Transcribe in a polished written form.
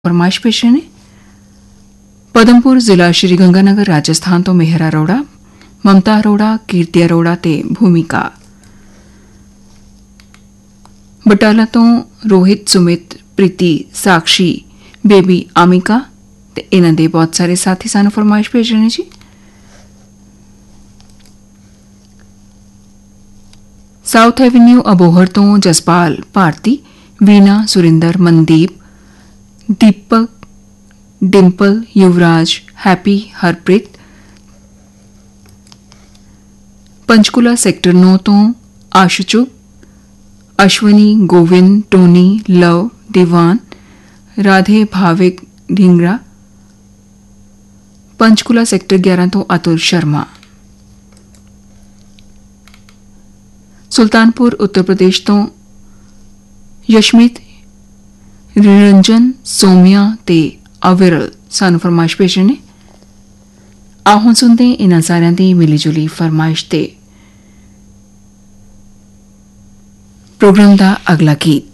फरमाइश पेश ने पदमपुर जिला श्रीगंगानगर राजस्थान तो मेहर अरोड़ा, ममता अरोड़ा, कीर्ति अरोड़ा ते भूमिका। बटाला तो रोहित, सुमित, प्रीति, साक्षी, बेबी आमिका ते इन्हां दे बहुत सारे साथी सानू फरमाइश भेज रहे जी। साउथ एवेन्यू अबोहर तो जसपाल भारती, वीना, सुरिंदर, मनदीप, दीपक, डिंपल, युवराज, हैप्पी, हरप्रीत। पंचकुला सेक्टर 9 तो आशुचुप, अश्वनी, गोविंद, टोनी, लव, दीवान, राधे, भाविक, ढींगरा। पंचकुला सेक्टर 11 तो अतुल शर्मा। सुल्तानपुर उत्तर प्रदेश तो यशमीत, निरंजन, सोमिया ते अविरल सानू फरमाइश भेजे ने। आहों सुनते इन्हां सारियां दी मिली जुली फरमाइश ते प्रोग्राम दा अगला गीत।